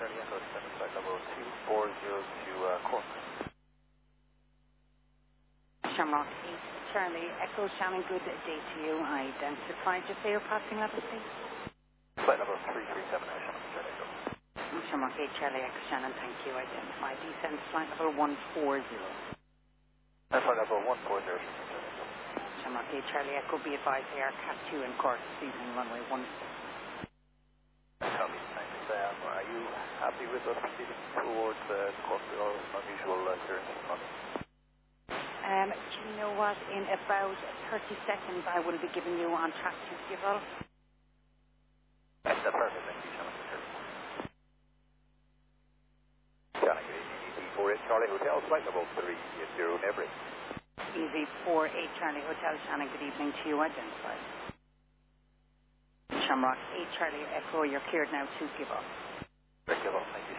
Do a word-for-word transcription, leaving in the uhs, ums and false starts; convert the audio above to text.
Charlie Echo, descend flight level two four zero to uh, Cork. Shamrock eight Charlie Echo, Shannon, good day to you. Identify just say your passing level, please. Flight level three three seven, Shamrock Charlie Echo. Shamrock eight Charlie Echo, Shannon, thank you. Identify descend flight level one four zero. Uh, flight level one four zero. Shamrock eight Charlie Echo, be advised they are Cat two in Cork, season runway one four. Copy, thanks. Um, are you happy with us proceeding towards uh, Cork with all unusual uh, clearance from us? Um, do you know what? In about thirty seconds, I will be giving you on track to give off. That's uh, perfect, thank you, Shamrock Charlie. Shannon, good evening, E Z four eight Charlie Hotel, flight level three zero, Nebri. E Z four eight Charlie Hotel, Shannon, good evening to you. Identify. Shamrock eight Charlie Echo, you're cleared now to give off. Great, give off, thank you.